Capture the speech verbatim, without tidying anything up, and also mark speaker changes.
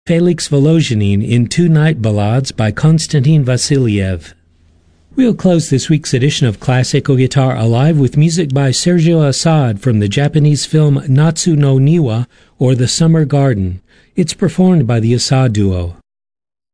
Speaker 1: Felix Volozhinin in Two Night Ballades by Konstantin Vassiliev. We'll close this week's edition of Classical Guitar Alive with music by Sergio Assad from the Japanese film Natsu no Niwa, or The Summer Garden. It's performed by the Assad Duo.